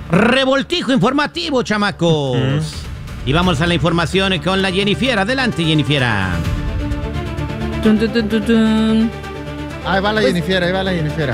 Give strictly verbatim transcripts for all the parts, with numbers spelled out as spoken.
Revoltijo informativo, chamacos. Uh-huh. Y vamos a la información con la Jennifer. Adelante, Jennifer. Tun, tun, tun, tun, tun. Ahí va la pues... Jennifer, ahí va la Jennifer.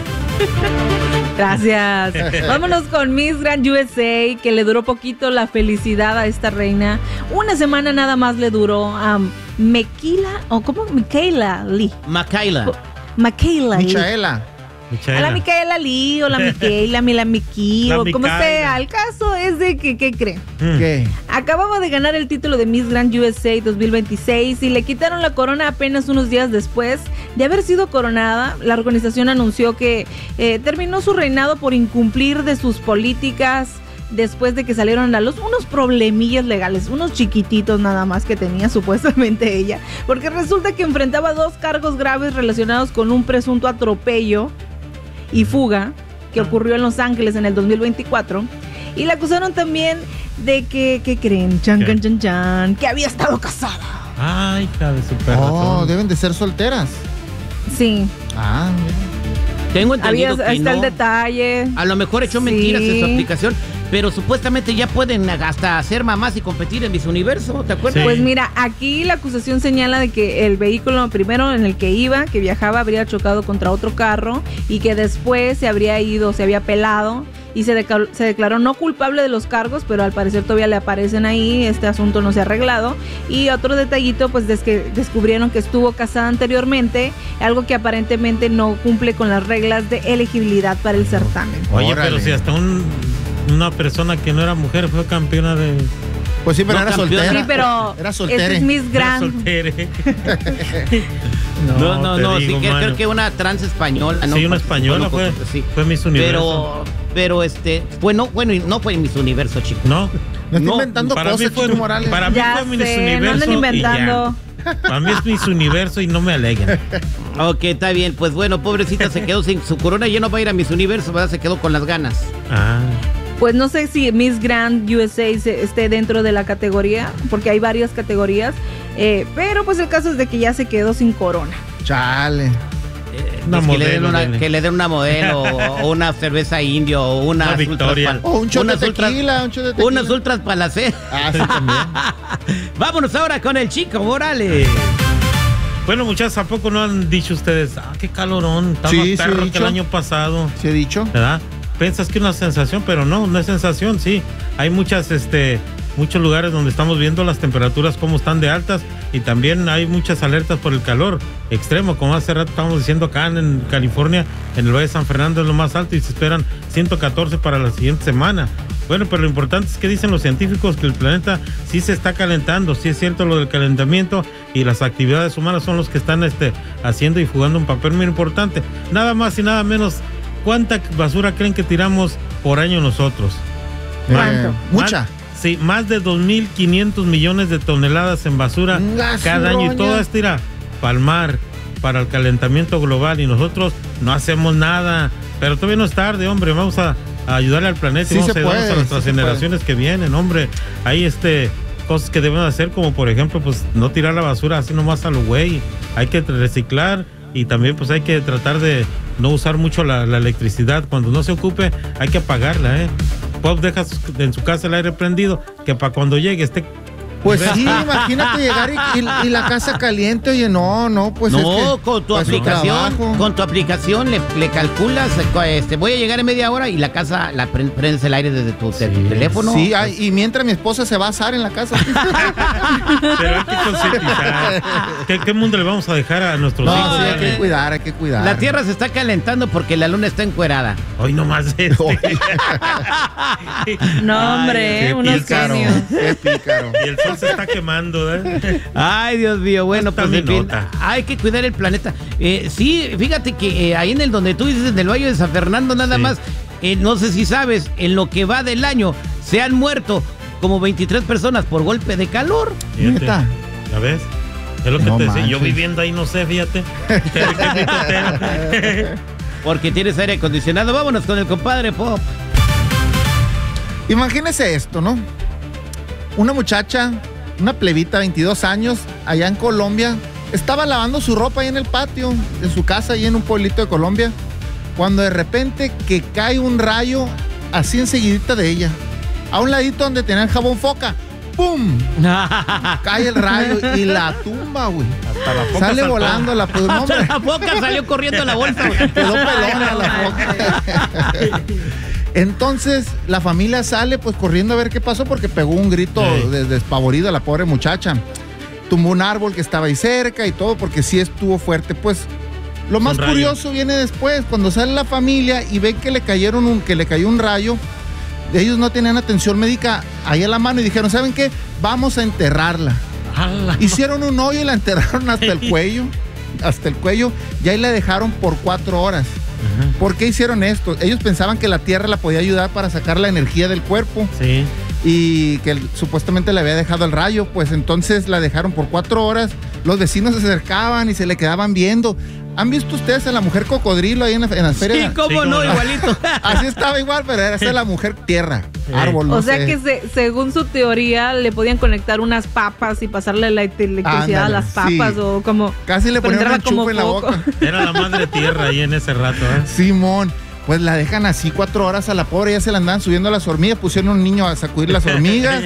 Gracias. Vámonos con Miss Grand U S A, que le duró poquito la felicidad a esta reina. Una semana nada más le duró a um, Michaela, o ¿cómo? Michaela Lee. Michaela. Michaela Lee. Michaela. A la Micaela Lee o la Micaela, la Miki, o como sea. El caso es de que, ¿qué creen? ¿Qué? Acababa de ganar el título de Miss Grand U S A dos mil veintiséis y le quitaron la corona apenas unos días después de haber sido coronada. La organización anunció que eh, terminó su reinado por incumplir de sus políticas después de que salieron a luz unos problemillas legales, unos chiquititos nada más que tenía supuestamente ella, porque resulta que enfrentaba dos cargos graves relacionados con un presunto atropello y fuga que ocurrió en Los Ángeles en el dos mil veinticuatro, y la acusaron también de que, ¿qué creen? Chan, chan, chan, chan, que había estado casada. Ay, hija de su perro. Oh, deben de ser solteras. Sí. Ah, mira. Tengo entendido había, que ahí está no. el detalle. A lo mejor echó sí. mentiras en su aplicación, pero supuestamente ya pueden hasta ser mamás y competir en Miss Universo, ¿te acuerdas? Sí. Pues mira, aquí la acusación señala de que el vehículo primero en el que iba, que viajaba, habría chocado contra otro carro y que después se habría ido, se había pelado y se, deca- se declaró no culpable de los cargos, pero al parecer todavía le aparecen ahí, este asunto no se ha arreglado. Y otro detallito, pues es que descubrieron que estuvo casada anteriormente, algo que aparentemente no cumple con las reglas de elegibilidad para el certamen. Oye, Órale. pero si hasta un, una persona que no era mujer fue campeona de... Pues sí, pero No, era campeón. soltera. Sí, pero Era soltera. ese es Miss Grand. soltere. No, no, te no, digo, sí, que, mano. creo que una trans española, ¿no? Sí, una española fue, sí. fue Miss Universo. Pero, pero este, bueno, bueno, y no fue Miss Universo, chico. ¿No? No estoy No, inventando Para cosas, mí fue, Chico Morales. para mí Ya fue Miss sé, no Universo anden inventando. y ya. Para mí es Miss Universo y no me aleguen. Ok, está bien, pues bueno, pobrecita se quedó sin su corona y ya no va a ir a Miss Universo, ¿verdad? Se quedó con las ganas. Ah. Pues no sé si Miss Grand U S A se- esté dentro de la categoría, porque hay varias categorías, eh, pero pues el caso es de que ya se quedó sin corona. Chale. Eh, Una pues que, le den modelo, una, dele. que le den una modelo o una cerveza indio o una, Una Victoria. O un shot de tequila, un shot de tequila. Unas ultras para la sed. Ah, sí, también. Vámonos ahora con el Chico Morales. Bueno, muchachos, ¿a poco no han dicho ustedes? Ah, qué calorón, está Sí, más sí, he perro que dicho. el año pasado, ¿Sí he dicho? ¿verdad? Piensas que es una sensación, pero no, no es sensación, sí. Hay muchas, este, muchos lugares donde estamos viendo las temperaturas cómo están de altas y también hay muchas alertas por el calor extremo, como hace rato estábamos diciendo acá en, en California, en el Valle de San Fernando es lo más alto y se esperan ciento catorce para la siguiente semana. Bueno, pero lo importante es que dicen los científicos que el planeta sí se está calentando, sí es cierto lo del calentamiento y las actividades humanas son los que están este, haciendo y jugando un papel muy importante. Nada más y nada menos, ¿cuánta basura creen que tiramos por año nosotros? ¿Cuánto? Eh, mucha. Más, sí, más de dos mil quinientos millones de toneladas en basura Una cada año y ciroña. todo esto irá para el mar, para el calentamiento global y nosotros no hacemos nada. Pero todavía no es tarde, hombre, vamos a, a ayudarle al planeta Sí y vamos se a ayudarnos puede, a nuestras sí se generaciones que vienen, hombre. Hay este cosas que debemos hacer, como por ejemplo, pues no tirar la basura así nomás a lo güey. Hay que reciclar y también pues hay que tratar de no usar mucho la, la electricidad. Cuando no se ocupe, hay que apagarla, ¿eh? Pop deja su- en su casa el aire prendido, que para cuando llegue esté... Pues sí, imagínate llegar y, y- y la casa caliente, oye, no, no, pues no, es que, con tu pues, un aplicación, trabajo. con tu aplicación le, le calculas, eh, este, voy a llegar en media hora y la casa la pre- prendes el aire desde tu, de tu teléfono. Sí, ay, y mientras mi esposa se va a asar en la casa. Pero hay que concientizar. ¿Qué, ¿Qué mundo le vamos a dejar a nuestros No, hijos? sí, hay que cuidar, hay que cuidar. La tierra se está calentando porque la luna está encuerada. Hoy nomás este. No, hombre, Qué eh, unos pícaro, genios. qué pícaro. Y el sol se está quemando, ¿eh? Ay, Dios mío, bueno, pues También en fin, nota. hay que cuidar el planeta. Eh, sí, fíjate que eh, ahí en el donde tú dices, en el Valle de San Fernando, nada Sí. más, eh, no sé si sabes, en lo que va del año se han muerto como veintitrés personas por golpe de calor. Fíjate. Neta. ¿Ya ves? Es lo que No te decía. Yo manches. viviendo ahí, no sé, fíjate. Qué- qué mitotero. Porque tienes aire acondicionado. Vámonos con el compadre Pop. Imagínese esto, ¿no? Una muchacha, una plebita, veintidós años, allá en Colombia, estaba lavando su ropa ahí en el patio de su casa, ahí en un pueblito de Colombia, cuando de repente que cae un rayo así enseguidita de ella. A un ladito donde tenía el jabón Foca. ¡Pum! Cae el rayo y la tumba, güey. Hasta la foca Sale saltó. volando la pues, no, hombre. La boca salió corriendo a la bolsa, güey. Quedó pelona la foca. Entonces, la familia sale pues corriendo a ver qué pasó porque pegó un grito Sí. de- despavorido a la pobre muchacha. Tumbó un árbol que estaba ahí cerca y todo porque sí estuvo fuerte. Pues lo más Un rayo. curioso viene después, cuando sale la familia y ven que le cayeron un, que le cayó un rayo. Ellos no tenían atención médica ahí a la mano y dijeron, ¿saben qué? Vamos a enterrarla. ¡Hala! Hicieron un hoyo y la enterraron hasta el cuello. Hasta el cuello. Y ahí la dejaron por cuatro horas. Ajá. ¿Por qué hicieron esto? Ellos pensaban que la tierra la podía ayudar para sacar la energía del cuerpo Sí. y que el- supuestamente le había dejado el rayo, pues entonces la dejaron por cuatro horas. Los vecinos se acercaban y se le quedaban viendo. ¿Han visto ustedes a la mujer cocodrilo ahí en la, en las Sí, ferias? cómo Sí, no, cómo no. igualito. Así estaba igual, pero era esa es la mujer tierra, Sí. árbol, no O sea sé. que se- según su teoría le podían conectar unas papas y pasarle la electricidad a Ándale, las papas sí. o como... Casi le ponían un prenderla como enchufe en la foco. boca. Era la madre tierra ahí en ese rato, ¿eh? Simón, pues la dejan así cuatro horas a la pobre, ya se la andaban subiendo a las hormigas, pusieron un niño a sacudir las hormigas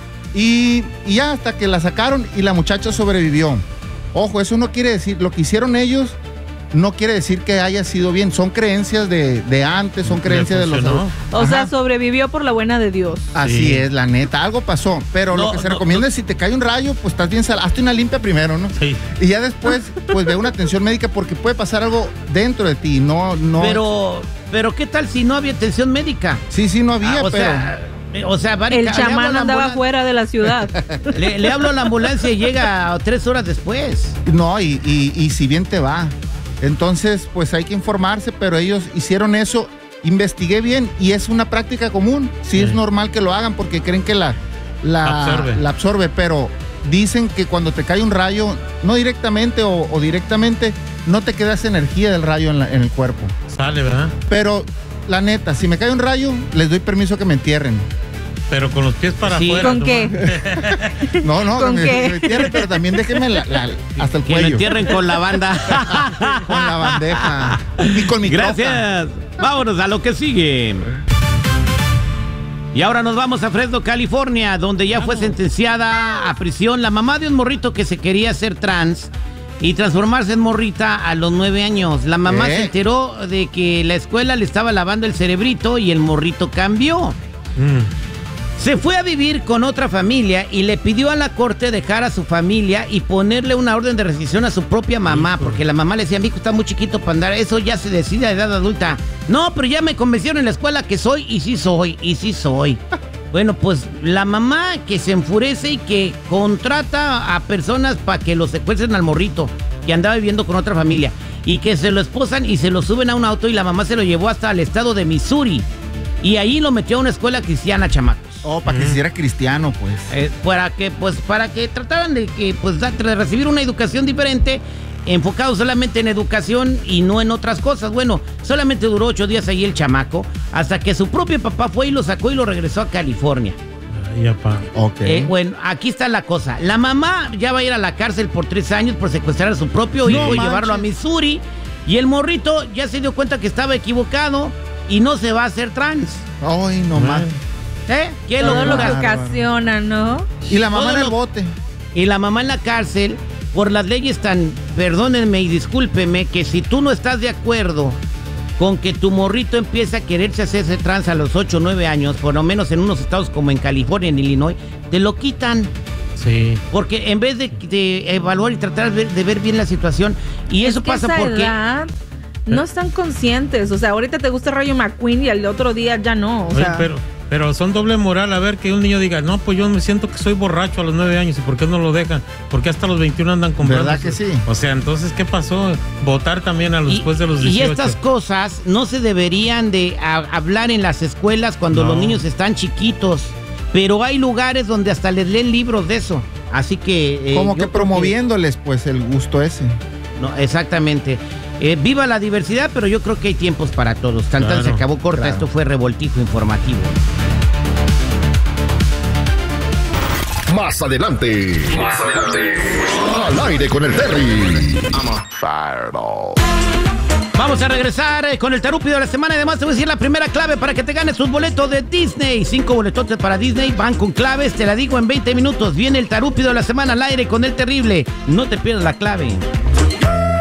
y, y ya hasta que la sacaron y la muchacha sobrevivió. Ojo, eso no quiere decir, lo que hicieron ellos no quiere decir que haya sido bien, son creencias de, de antes, son Le creencias de los... funcionó. O sea, Ajá. sobrevivió por la buena de Dios. Así Sí. es, la neta, algo pasó, pero No, lo que se no, recomienda no. es si te cae un rayo, pues estás bien salado, hazte una limpia primero, ¿no? Sí. Y ya después, pues ve una atención médica porque puede pasar algo dentro de ti, no, no... Pero, pero ¿qué tal si no había atención médica? Sí, sí, no había, Ah, o pero... sea, eh, o sea, Bari, El le hablo a chamán la andaba ambulancia- fuera de la ciudad. Le, le hablo a la ambulancia y llega tres horas después. No, y, y, y si bien te va. Entonces, pues hay que informarse, pero ellos hicieron eso, investigué bien y es una práctica común. Sí, Sí. es normal que lo hagan porque creen que la, la, Absorbe. la absorbe, pero dicen que cuando te cae un rayo, no directamente o, o directamente, no te queda esa energía del rayo en, la- en el cuerpo. Sale, ¿verdad? Pero la neta, si me cae un rayo, les doy permiso que me entierren. Pero con los pies para Sí. afuera. ¿Con tu qué? madre. No, no, ¿Con que me, qué? que me entierren, pero también déjenme la- la- hasta el Que lo cuello. entierren con la banda. Con la bandeja. Y con mi troca. Gracias. Vámonos a lo que sigue. Y ahora nos vamos a Fresno, California, donde ya fue sentenciada a prisión la mamá de un morrito que se quería hacer trans y transformarse en morrita a los nueve años. La mamá ¿Eh? se enteró de que la escuela le estaba lavando el cerebrito y el morrito cambió. Mm. Se fue a vivir con otra familia y le pidió a la corte dejar a su familia y ponerle una orden de restricción a su propia mamá, Hijo. porque la mamá le decía, mi hijo está muy chiquito para andar, eso ya se decide a edad adulta. No, pero ya me convencieron en la escuela que soy y sí soy, y sí soy. Bueno, pues la mamá que se enfurece y que contrata a personas para que lo secuestren al morrito, que andaba viviendo con otra familia, y que se lo esposan y se lo suben a un auto y la mamá se lo llevó hasta el estado de Missouri. Y ahí lo metió a una escuela cristiana, chamacos. Oh, para que se hiciera cristiano, pues. Eh, para que, pues, para que trataran de que, pues, da- de recibir una educación diferente, enfocado solamente en educación y no en otras cosas. Bueno, solamente duró ocho días ahí el chamaco, hasta que su propio papá fue y lo sacó y lo regresó a California. Ay, apá. Ok. Eh, bueno, aquí está la cosa. La mamá ya va a ir a la cárcel por tres años por secuestrar a su propio No hijo y manches. llevarlo a Missouri. Y el morrito ya se dio cuenta que estaba equivocado y no se va a hacer trans. Ay, no Ay. más. ¿Eh? ¿Qué Todo lo que locura? bárbaro. ocasiona, ¿no? Y la mamá Todo en el lo- bote. Y la mamá en la cárcel por las leyes tan, perdónenme y discúlpeme, que si tú no estás de acuerdo con que tu morrito empiece a quererse hacerse trans a los ocho o nueve años, por lo menos en unos estados como en California, en Illinois, te lo quitan. Sí. Porque en vez de, de evaluar y tratar de ver, de ver bien la situación, y eso Es que pasa esa porque... edad no están conscientes. O sea, ahorita te gusta Rayo McQueen y al otro día ya no. O Oye, sea, pero, pero son doble moral. A ver, que un niño diga, no, pues yo me siento que soy borracho a los nueve años. ¿Y por qué no lo dejan? Porque hasta los veintiuno andan comprando. ¿Verdad que sí? O sea, entonces, ¿qué pasó? Votar también a los, Y, después de los y dieciocho. estas cosas no se deberían de a- hablar en las escuelas cuando No. los niños están chiquitos, pero hay lugares donde hasta les leen libros de eso. Así que... eh, Como yo que creo promoviéndoles, pues, el gusto ese. No, exactamente. Eh, viva la diversidad, pero yo creo que hay tiempos para todos. Tan tan Claro, se acabó corta. claro. Esto fue Revoltijo Informativo. Más adelante. Más adelante. Al aire con el Terry. I'm a fireball. Vamos a regresar eh, con el tarúpido de la semana. Además, te voy a decir la primera clave para que te ganes tus boletos de Disney. Cinco boletotes para Disney van con claves. Te la digo en veinte minutos. Viene el tarúpido de la semana al aire con el terrible. No te pierdas la clave.